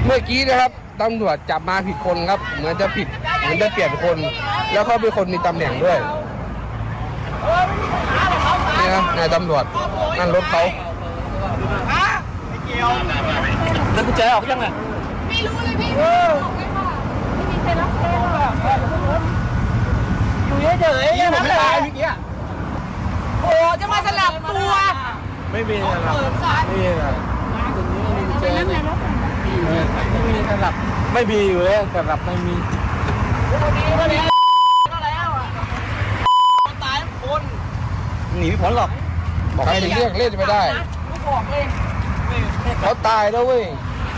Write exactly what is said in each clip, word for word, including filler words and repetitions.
เมื่อกี้นะครับตำรวจจับมาผิดคนครับเหมือนจะผิดเหมือนจะเปลี่ยนคน แล้วเขาเป็นคนมีตำแหน่งด้วยนี่นะนายตำรวจนั่นรถเขาแล้วกุญแจออกยังไงไม่รู้เลยพี่ไม่มีใครรับแจ้งหรอกอยู่เฉยๆยังไม่ตายเมื่อกี้โอ้จะมาสลับตัวไม่มีนะครับไม่มีนะเป็นนั่นไงรถไม่มีสลับไม่มีอยู่เลยสลับไม่มีตายคนหนีไม่พ้นหรอกใครถึงเรียกเล่นไม่ได้เขาตายแล้วเว้ย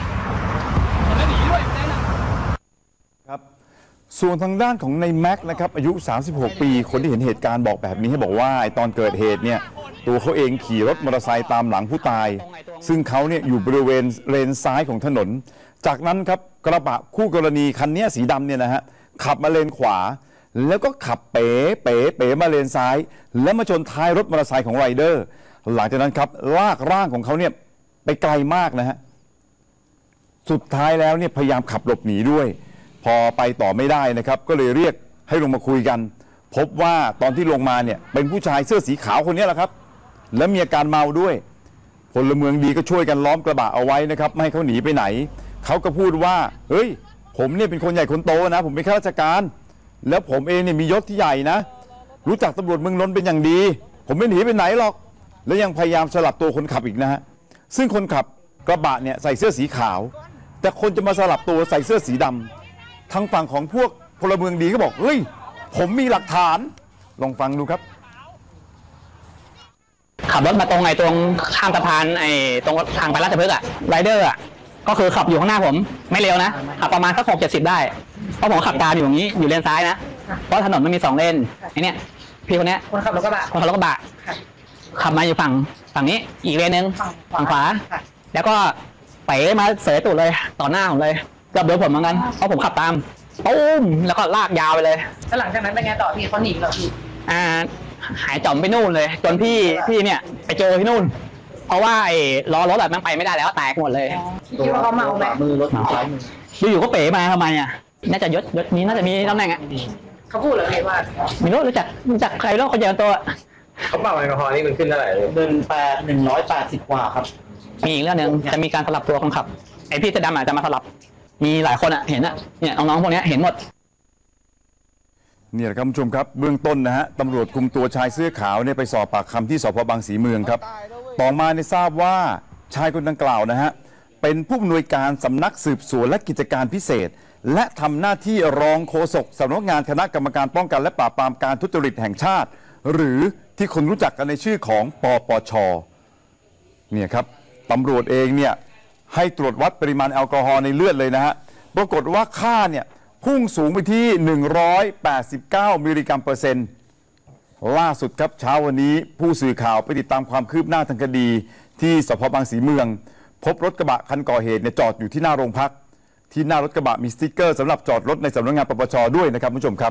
ครับส่วนทางด้านของในแม็กนะครับอายุสามสิบหกปีคนที่เห็นเหตุการณ์บอกแบบนี้ให้บอกว่าตอนเกิดเหตุเนี่ยตัวเขาเองขี่รถมอเตอร์ไซค์ตามหลังผู้ตายซึ่งเขาเนี่ยอยู่บริเวณเลนซ้ายของถนนจากนั้นครับกระบะคู่กรณีคันนี้สีดำเนี่ยนะฮะขับมาเลนขวาแล้วก็ขับเป๋เป๋เป๋มาเลนซ้ายแล้วมาชนท้ายรถมอเตอร์ไซค์ของไรเดอร์หลังจากนั้นครับลากร่างของเขาเนี่ยไปไกลมากนะฮะสุดท้ายแล้วเนี่ยพยายามขับหลบหนีด้วยพอไปต่อไม่ได้นะครับก็เลยเรียกให้ลงมาคุยกันพบว่าตอนที่ลงมาเนี่ยเป็นผู้ชายเสื้อสีขาวคนนี้แหละครับและมีอาการเมาด้วยพลเมืองดีก็ช่วยกันล้อมกระบะเอาไว้นะครับไม่ให้เขาหนีไปไหนเขาก็พูดว่าเฮ้ยผมเนี่ยเป็นคนใหญ่คนโตนะผมเป็นข้าราชการแล้วผมเองเนี่ยมียศที่ใหญ่นะรู้จักตำรวจเมืองนนท์เป็นอย่างดีผมไม่หนีไปไหนหรอกและยังพยายามสลับตัวคนขับอีกนะฮะซึ่งคนขับกระบะเนี่ยใส่เสื้อสีขาวแต่คนจะมาสลับตัวใส่เสื้อสีดำทางฝั่งของพวกพลเมืองดีก็บอกเฮ้ยผมมีหลักฐานลองฟังดูครับขับรถมาตรงไอ้ตรงข้ามสะพานไอ้ตรงทางไปราชพฤกษ์อะไรเดอร์อะก็คือขับอยู่ข้างหน้าผมไม่เร็วนะขับประมาณสักหกเจ็ดสิบได้เพราะผมขับตามอยู่อย่างนี้อยู่เลนซ้ายนะเพราะถนนมันมีสองเลนไอ้นี่พี่คนนี้คนขับรถกระบะคนขับรถกระบะขับมาอยู่ฝั่งฝั่งนี้อีกเลนนึงฝั่งขวาแล้วก็ไปมาเสยตูดเลยต่อหน้าผมเลยเกือบโดนผมเหมือนกันเพราะผมขับตามตุ้มแล้วก็ลากยาวไปเลยแล้วหลังจากนั้นเป็นไงต่อพี่เขาหนีเหรอพี่อ่าหายจอมไปนู่นเลยจนพี่พี่เนี่ยไปเจอที่นู่นเพราะว่าไอ้ล้อรถแบบมันไปไม่ได้แล้วแตกหมดเลยคิดว่าเขาเมาไหมมือรถซ้ายมืออยู่ๆก็เป๋มาทำไมอ่ะน่าจะยศยศนี้น่าจะมีตำแหน่งอ่ะเขาพูดเหรอพี่ว่าไม่รู้รู้จักรู้จักใครรู้คนเดียวตัวเขาเป่าแอลกอฮอล์นี่มันขึ้นเท่าไหร่หนึ่งแปดหนึ่งร้อยแปดสิบกว่าครับมีอีกเรื่องหนึ่งจะมีการสลับตัวคนขับไอ้พี่เสื้อดำอาจจะมาสลับมีหลายคนอ่ะเห็นอ่ะเนี่ยน้องๆพวกนี้เห็นหมดเนี่ยครับผู้ชมครับเบื้องต้นนะฮะตำรวจคุมตัวชายเสื้อขาวเนี่ยไปสอบปากคำที่สพบางสีเมืองครับต่อมาเนี่ยทราบว่าชายคนดังกล่าวนะฮะเป็นผู้อำนวยการสำนักสืบสวนและกิจการพิเศษและทำหน้าที่รองโฆษกสำนักงานคณะกรรมการป้องกันและปราบปรามการทุจริตแห่งชาติหรือที่คนรู้จักกันในชื่อของปปชเนี่ยครับตำรวจเองเนี่ยให้ตรวจวัดปริมาณแอลกอฮอล์ในเลือดเลยนะฮะปรากฏว่าค่าเนี่ยพุ่งสูงไปที่หนึ่งร้อยแปดสิบเก้ามิลลิกรัมเปอร์เซ็นต์ล่าสุดครับเช้าวันนี้ผู้สื่อข่าวไปติดตามความคืบหน้าทางคดีที่สพบางสีเมืองพบรถกระบะคันก่อเหตุเนี่ยจอดอยู่ที่หน้าโรงพักที่หน้ารถกระบะมีสติ๊กเกอร์สำหรับจอดรถในสำนักงานปปชด้วยนะครับผู้ชมครับ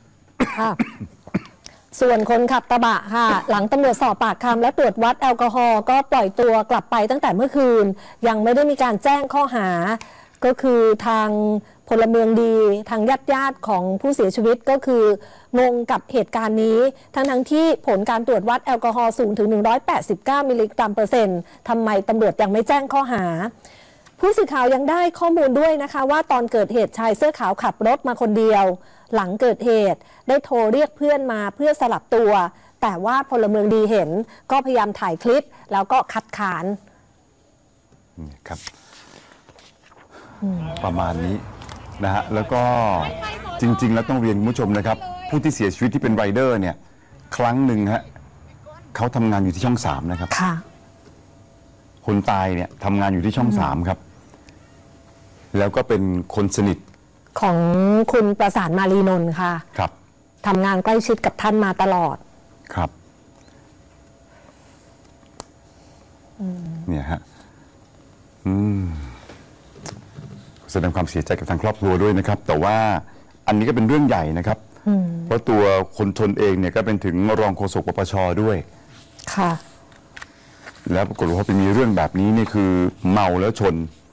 ส่วนคนขับกระบะค่ะหลังตำรวจสอบปากคำและตรวจวัดแอลกอฮอล์ก็ปล่อยตัวกลับไปตั้งแต่เมื่อคืนยังไม่ได้มีการแจ้งข้อหาก็คือทางพลเมืองดีทางญาติญาติของผู้เสียชีวิตก็คืองงกับเหตุการณ์นี้ทั้งทั้งที่ผลการตรวจวัดแอลกอฮอล์สูงถึงหนึ่งร้อยแปดสิบเก้ามิลลิกรัมเปอร์เซ็นต์ทำไมตำรวจยังไม่แจ้งข้อหาผู้สื่อข่าวยังได้ข้อมูลด้วยนะคะว่าตอนเกิดเหตุชายเสื้อขาวขับรถมาคนเดียวหลังเกิดเหตุได้โทรเรียกเพื่อนมาเพื่อสลับตัวแต่ว่าพลเมืองดีเห็นก็พยายามถ่ายคลิปแล้วก็คัดค้านครับประมาณนี้นะฮะแล้วก็จริงๆแล้วต้องเรียนคุณผู้ชมนะครับผู้ที่เสียชีวิตที่เป็นไรเดอร์เนี่ยครั้งหนึ่งฮะเขาทำงานอยู่ที่ช่องสามนะครับค่ะคนตายเนี่ยทำงานอยู่ที่ช่องสามครับแล้วก็เป็นคนสนิทของคุณประสานมารีนนท์ค่ะครับทำงานใกล้ชิดกับท่านมาตลอดครับเนี่ยฮะอืมแสดงความเสียใจกับทางครอบครัวด้วยนะครับแต่ว่าอันนี้ก็เป็นเรื่องใหญ่นะครับเพราะตัวคนชนเองเนี่ยก็เป็นถึงรองโฆษกปปชด้วยค่ะแล้วปรากฏว่าพอไปมีเรื่องแบบนี้นี่คือเมาแล้วชน